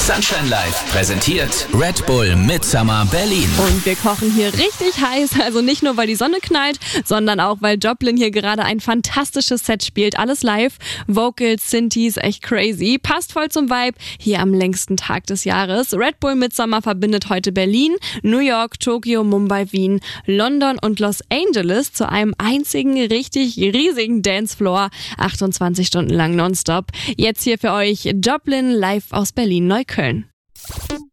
Sunshine Live präsentiert Red Bull Midsummer Berlin. Und wir kochen hier richtig heiß, also nicht nur, weil die Sonne knallt, sondern auch, weil Joplin hier gerade ein fantastisches Set spielt. Alles live, Vocals, Synthes, echt crazy. Passt voll zum Vibe hier am längsten Tag des Jahres. Red Bull Midsummer verbindet heute Berlin, New York, Tokio, Mumbai, Wien, London und Los Angeles zu einem einzigen richtig riesigen Dancefloor. 28 Stunden lang nonstop. Jetzt hier für euch Joplin live aus Berlin-Neukölln.